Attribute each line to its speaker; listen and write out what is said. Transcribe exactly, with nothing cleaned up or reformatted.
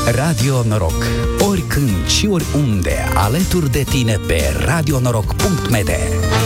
Speaker 1: Radio Noroc. Oricând și oriunde, alături de tine pe radio noroc punct m d.